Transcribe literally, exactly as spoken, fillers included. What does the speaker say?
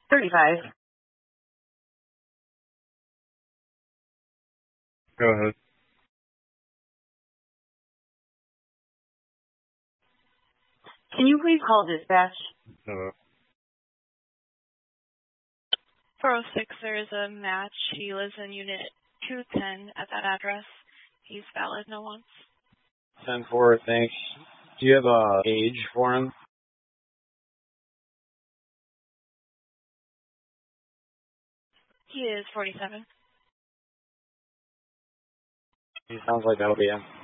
thirty-five. Go ahead. Can you please call dispatch? Hello. four oh six, there is a match. He lives in unit two ten at that address. He's valid, no wants. ten four, thanks. Do you have a age for him? He is forty-seven. He sounds like that'll be him.